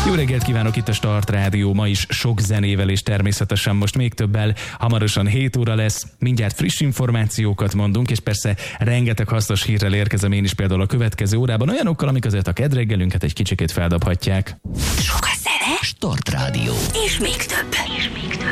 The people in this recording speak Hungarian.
Jó reggelt kívánok, itt a Start Rádió, ma is sok zenével és természetesen most még többel. Hamarosan 7 óra lesz, mindjárt friss információkat mondunk, és persze rengeteg hasznos hírrel érkezem én is például a következő órában, olyanokkal, amik azért a kedreggelünket egy kicsikét feldobhatják. Sok a zene, Start Rádió. és még több.